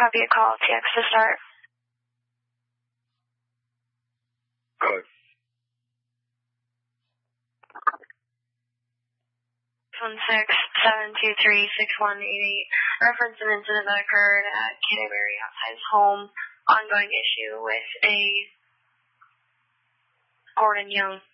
Copy a call, TX to start. Good. 1-6-723-6188. Reference an incident that occurred at Canterbury outside his home. Ongoing issue with a Gordon Young.